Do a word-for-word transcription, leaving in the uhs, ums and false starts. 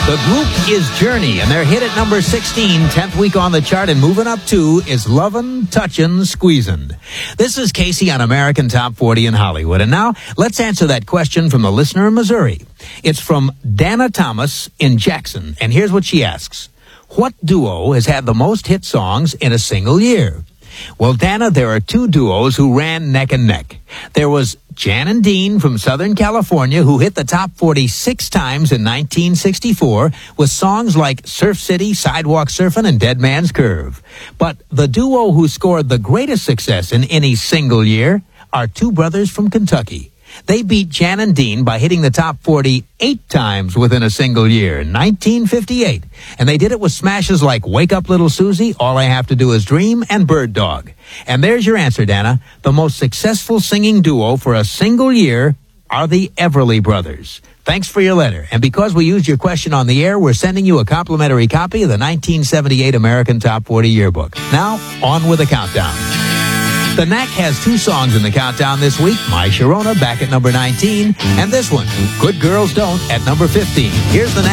The group is Journey, and they're hit at number sixteen, tenth week on the chart, and moving up two is Lovin', Touchin', Squeezin'. This is Casey on American Top forty in Hollywood. And now, let's answer that question from the listener in Missouri. It's from Dana Thomas in Jackson, and here's what she asks. What duo has had the most hit songs in a single year? Well, Dana, there are two duos who ran neck and neck. There was Jan and Dean from Southern California, who hit the top forty six times in nineteen sixty-four with songs like Surf City, Sidewalk Surfin', and Dead Man's Curve. But the duo who scored the greatest success in any single year are two brothers from Kentucky. They beat Jan and Dean by hitting the top forty eight times within a single year, nineteen fifty-eight. And they did it with smashes like Wake Up Little Susie, All I Have to Do Is Dream, and Bird Dog. And there's your answer, Dana. The most successful singing duo for a single year are the Everly Brothers. Thanks for your letter. And because we used your question on the air, we're sending you a complimentary copy of the nineteen seventy-eight American Top forty Yearbook. Now, on with the countdown. The Knack has two songs in the countdown this week. My Sharona back at number nineteen, and this one, Good Girls Don't, at number fifteen. Here's the Knack.